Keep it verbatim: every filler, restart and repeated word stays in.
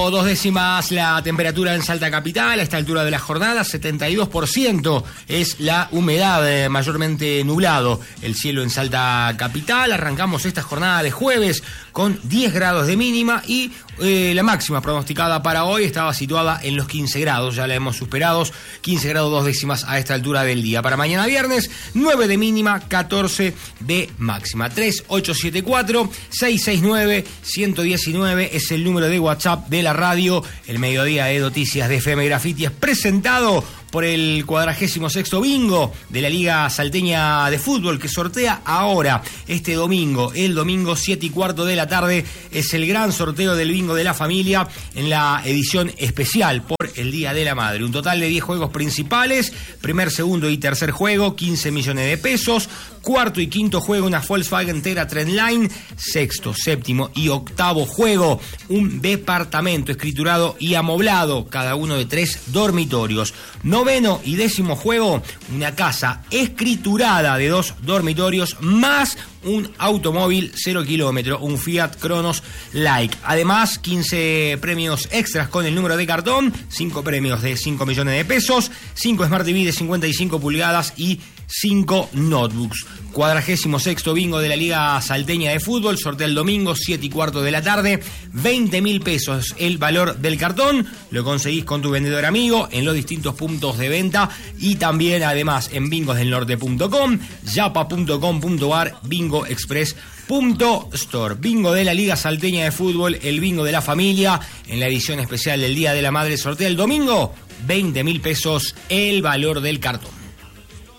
Dos décimas la temperatura en Salta Capital a esta altura de la jornada, setenta y dos por ciento es la humedad, eh, mayormente nublado el cielo en Salta Capital. Arrancamos esta jornada de jueves con diez grados de mínima y eh, la máxima pronosticada para hoy estaba situada en los quince grados, ya la hemos superado, quince grados dos décimas a esta altura del día. Para mañana viernes, nueve de mínima, catorce de máxima. tres ocho siete cuatro, seis seis nueve, uno uno nueve es el número de WhatsApp de la radio. El mediodía de noticias de F M Graffiti es presentado por el cuadragésimo sexto bingo de la Liga Salteña de Fútbol, que sortea ahora, este domingo, el domingo siete y cuarto de la tarde, es el gran sorteo del bingo de la familia en la edición especial por el Día de la Madre. Un total de diez juegos principales, primer, segundo y tercer juego, quince millones de pesos, cuarto y quinto juego, una Volkswagen Tera Trendline, sexto, séptimo y octavo juego, un departamento escriturado y amoblado, cada uno de tres dormitorios. Noveno y décimo juego, una casa escriturada de dos dormitorios más un automóvil cero kilómetro, un Fiat Cronos Like. Además, quince premios extras con el número de cartón, cinco premios de cinco millones de pesos, cinco Smart T V de cincuenta y cinco pulgadas y cinco notebooks. Cuadragésimo sexto bingo de la Liga Salteña de Fútbol, sortea el domingo, siete y cuarto de la tarde, veinte mil pesos el valor del cartón, lo conseguís con tu vendedor amigo en los distintos puntos de venta y también además en bingos del norte punto com, yapa punto com punto ar, bingo express punto store. Bingo de la Liga Salteña de Fútbol, el bingo de la familia, en la edición especial del Día de la Madre, sortea el domingo, veinte mil pesos el valor del cartón.